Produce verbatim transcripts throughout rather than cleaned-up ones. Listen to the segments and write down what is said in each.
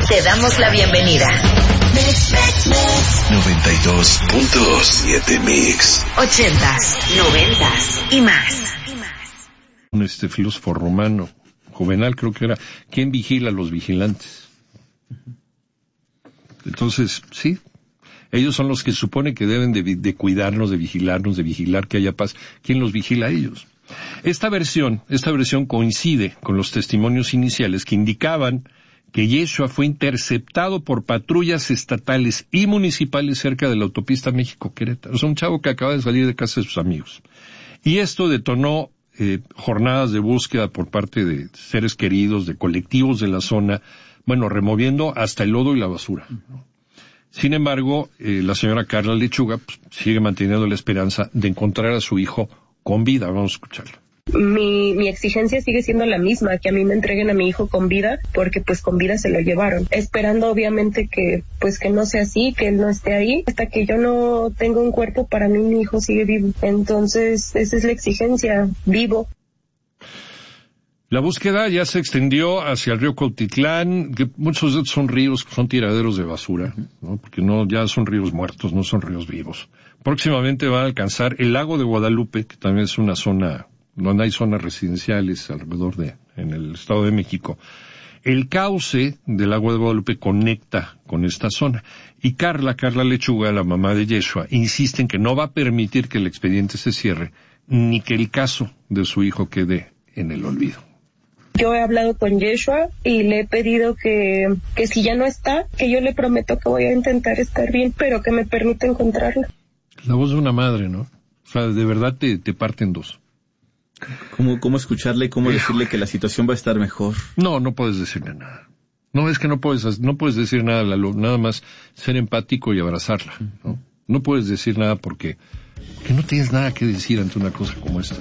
Te damos la bienvenida. noventa y dos punto siete Mix. Ochentas, noventas y más. Este filósofo romano, Juvenal creo que era, ¿quién vigila a los vigilantes? Entonces, sí, ellos son los que supone que deben de, de cuidarnos, de vigilarnos, de vigilar que haya paz. ¿Quién los vigila a ellos? Esta versión, esta versión coincide con los testimonios iniciales que indicaban que Yeshua fue interceptado por patrullas estatales y municipales cerca de la autopista México-Querétaro. O sea, un chavo que acaba de salir de casa de sus amigos. Y esto detonó eh, jornadas de búsqueda por parte de seres queridos, de colectivos de la zona, bueno, removiendo hasta el lodo y la basura, ¿no? Sin embargo, eh, la señora Carla Lechuga pues, sigue manteniendo la esperanza de encontrar a su hijo con vida. Vamos a escucharlo. Mi, mi exigencia sigue siendo la misma, que a mí me entreguen a mi hijo con vida, porque pues con vida se lo llevaron, esperando obviamente que pues que no sea así, que él no esté ahí. Hasta que yo no tenga un cuerpo, para mí mi hijo sigue vivo. Entonces esa es la exigencia, vivo. La búsqueda ya se extendió hacia el río Cuautitlán, que muchos de estos son ríos, son tiraderos de basura, ¿no? Porque no, ya son ríos muertos, no son ríos vivos. Próximamente va a alcanzar el lago de Guadalupe, que también es una zona donde hay zonas residenciales alrededor de, en el Estado de México. El cauce del lago de Guadalupe conecta con esta zona. Y Carla, Carla Lechuga, la mamá de Yeshua, insiste en que no va a permitir que el expediente se cierre, ni que el caso de su hijo quede en el olvido. Yo he hablado con Yeshua y le he pedido que, que si ya no está, que yo le prometo que voy a intentar estar bien, pero que me permita encontrarla. La voz de una madre, ¿no? O sea, de verdad te, te parte en dos. ¿Cómo, cómo escucharle, cómo decirle que la situación va a estar mejor? No, no puedes decirle nada. No, es que no puedes, no puedes decir nada, Lalo, nada más ser empático y abrazarla, ¿no? No puedes decir nada porque, porque no tienes nada que decir ante una cosa como esta.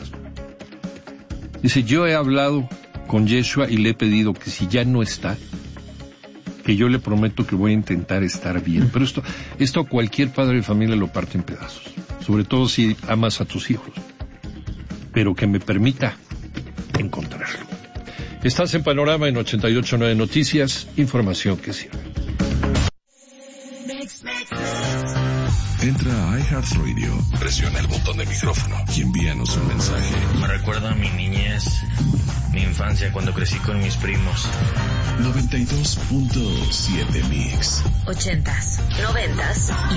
Dice, yo he hablado con Yeshua y le he pedido que si ya no está, que yo le prometo que voy a intentar estar bien. Pero esto, esto cualquier padre de familia lo parte en pedazos, sobre todo si amas a tus hijos. Pero que me permita encontrarlo. Estás en Panorama en ochenta y ocho punto nueve Noticias, información que sirve. Entra a iHeartRadio, presiona el botón de micrófono y envíanos un mensaje. Me recuerda a mi niñez, mi infancia cuando crecí con mis primos. noventa y dos punto siete Mix. Ochentas, noventas